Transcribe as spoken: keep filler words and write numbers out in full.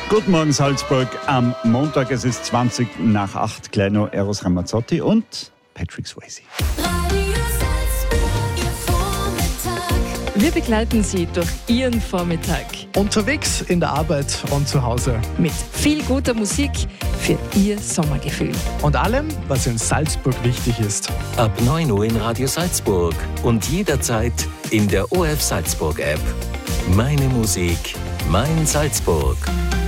Guten Morgen Salzburg am Montag, es ist zwanzig nach acht, Kleino, Eros Ramazzotti und Patrick Swayze. Wir begleiten Sie durch Ihren Vormittag. Unterwegs, in der Arbeit und zu Hause. Mit viel guter Musik für Ihr Sommergefühl. Und allem, was in Salzburg wichtig ist. Ab neun Uhr in Radio Salzburg und jederzeit in der O F Salzburg App. Meine Musik, mein Salzburg.